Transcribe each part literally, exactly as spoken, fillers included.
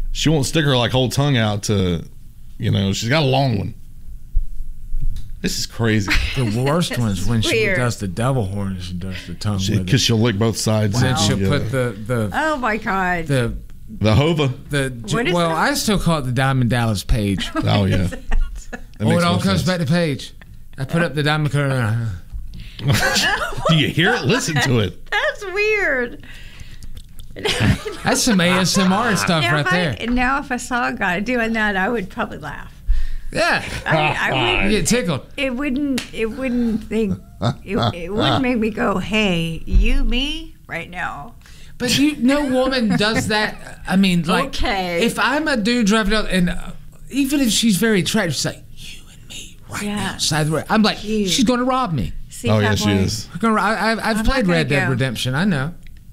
she won't stick her like whole tongue out to, you know, she's got a long one. This is crazy. The worst one is when she weird. does the devil horn and she does the tongue with it. Because she'll lick both sides. Then and- she'll yeah. put the the Oh my God. the the hova. the What is well, that? I still call it the Diamond Dallas page. Oh yeah. That Oh, makes it all no comes sense. back to page. I put up the diamond color. Do you hear it? Listen to it. That's weird. That's some A S M R stuff now, right if I, there. now, if I saw a guy doing that, I would probably laugh. Yeah, I, I you wouldn't. get tickled. It wouldn't. It wouldn't think. It, it wouldn't make me go, "Hey, you, me, right now." But you, no woman does that. I mean, like, Okay. if I'm a dude driving out, and uh, even if she's very attractive, she's like, you and me right Yeah. now, side of the road. I'm like, You. she's going to rob me. See, Oh that yeah, she boy? is. We're gonna, I, I've, I've I'm played not Red gonna Dead go. Redemption. I know.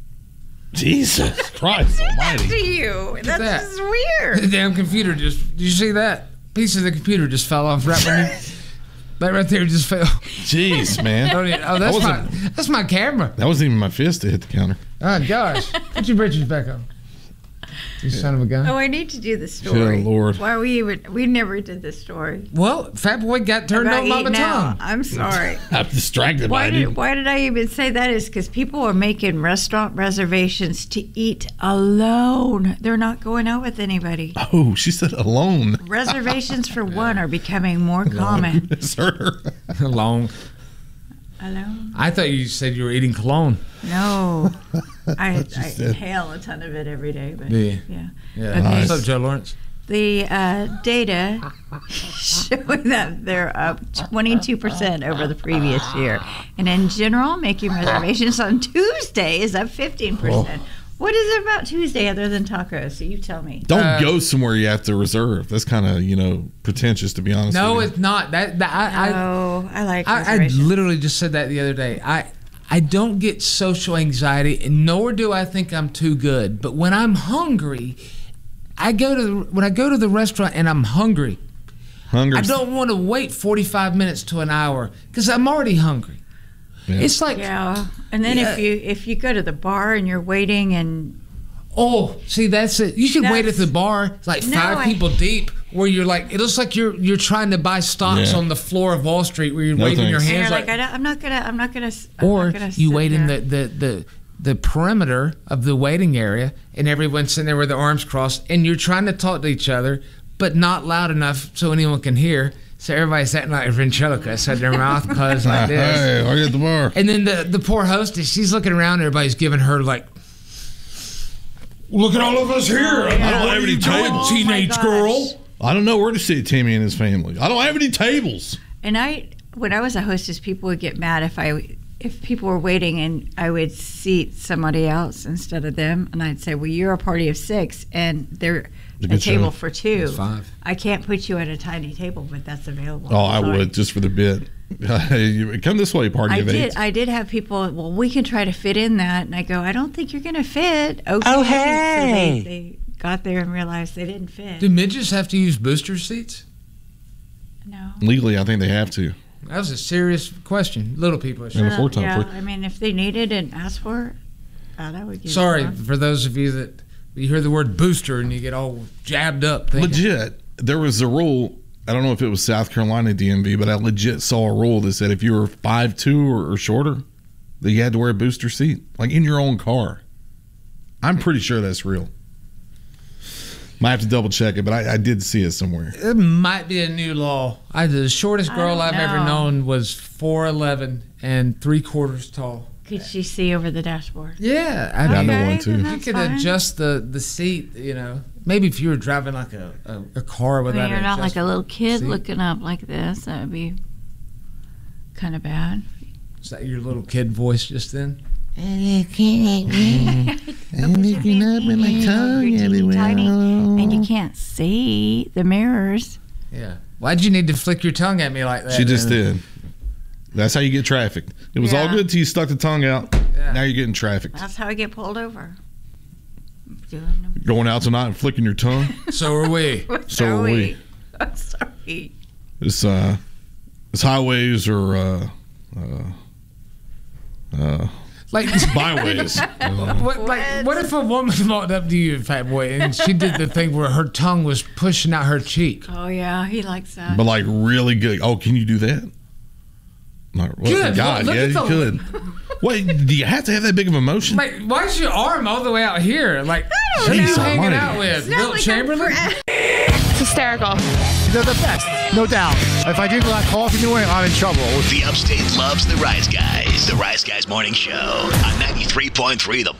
Jesus Christ To Almighty. you, that's that. just The weird. damn computer just, did you see that? Piece of the computer just fell off right when you, that right there just fell. Jeez, man. Oh, yeah. Oh, that's my, wasn't- that's my camera. That wasn't even my fist to hit the counter. Oh, gosh. Put your britches back on. You son of a gun. Oh, I need to do the story. Good Lord. Why we even we never did this story. Well, Fat Boy got turned About on by eating my out. tongue. I'm sorry. I'm distracted Why by did, you. why did I even say that? Is because people are making restaurant reservations to eat alone. They're not going out with anybody. Oh, she said alone. Reservations for one are becoming more common. It's her. Long. Alone? I thought you said you were eating cologne. No. I, I said. inhale a ton of it every day. But Yeah. yeah. Yeah. Okay. What's up, Joe Lawrence? The uh, data showing that they're up twenty-two percent over the previous year. And in general, making reservations on Tuesday is up fifteen percent. What is it about Tuesday other than tacos? So you tell me. Don't Uh, go somewhere you have to reserve. That's kind of, you know, pretentious, to be honest No, with you. it's not. That, that I, I, Oh, I like I, I reservations. literally just said that the other day. I I don't get social anxiety, and nor do I think I'm too good. But when I'm hungry, I go to the, when I go to the restaurant and I'm hungry, Hunger. I don't want to wait forty-five minutes to an hour because I'm already hungry. Yeah. It's like, Yeah. And then Yeah. if you if you go to the bar and you're waiting and oh, see, that's it. You should wait at That's- the bar, like No, five I- people deep, where you're like, it looks like you're you're trying to buy stocks Yeah. on the floor of Wall Street, where you're No waving your thanks. you're hands like, like, I don't, I'm not gonna I'm not gonna I'm or not gonna you sit wait in there. the, the, the, the perimeter of the waiting area, and everyone's sitting there with their arms crossed, and you're trying to talk to each other, but not loud enough so anyone can hear. So everybody's acting like a ventriloquist, had their mouth closed like this. Hey, are you at the bar? And then the, the poor hostess, she's looking around, everybody's giving her like, look at all of us here. Oh, I don't have any tables. Oh, my Teenage gosh. girl. I don't know where to sit Timmy and his family. I don't have any tables. And I, when I was a hostess, people would get mad if I, if people were waiting and I would seat somebody else instead of them, and I'd say, "Well, you're a party of six, and they're It's a a good table show. for two. That's five. I can't put you at a tiny table, but that's available." Oh, I Sorry. would, just for the bit. You- Come this way, party I of did. eight. I did have people. Well, we can try to fit in that, and I go, "I don't think you're going to fit." Okay. Oh, So hey. they, they got there and realized they didn't fit. Do midgets have to use booster seats? No. Legally, I think they have to. That was a serious question. Little people. Yeah. And a four-time yeah, foot. I mean, if they needed and asked for it, uh, that would give Sorry them. for those of you that you hear the word booster and you get all jabbed up. Thinking, Legit, there was a rule. I don't know if it was South Carolina D M V, but I legit saw a rule that said if you were five two or, or shorter, that you had to wear a booster seat, like in your own car. I'm pretty sure that's real. Might have to double check it, but I, I did see it somewhere. It might be a new law. I, the shortest I girl don't I've ever know. known was four eleven and three quarters tall. Could she see over the dashboard? Yeah, I, Yeah, I know Okay, one too. then You that's could fine. adjust the, the seat, you know. Maybe if you were driving like a, a, a car I without mean, you're an not like a adjustable little kid seat. looking up like this. That would be kind of bad. Is that your little kid voice just then? I'm looking up with my tongue You're teeny everywhere. tiny, and you can't see the mirrors. Yeah. Why'd you need to flick your tongue at me like that? She just then? did. That's how you get trafficked. It was all Yeah. good till you stuck the tongue out. Yeah. Now you're getting trafficked. That's how I get pulled over. Doing Going out tonight and flicking your tongue. So are we. them. So are we. I'm sorry. This uh, this highways are uh, uh, uh, Like byways. what, like, what if a woman walked up to you, fat boy, and she did the thing where her tongue was pushing out her cheek? Oh yeah, he likes that. But like really good. Oh, can you do that? Not, well, Good. God, Look yeah, at you the- could. Wait, do you have to have that big of emotion? Like, why is your arm all the way out here? Like, who are you Jeez hanging almighty. out with? It's not Wilt like Chamberlain? I'm fr- It's hysterical. They're the best, no doubt. If I drink a lot of coffee in the morning, I'm in trouble. The Upstate loves the Rise Guys. The Rise Guys Morning Show on ninety-three point three The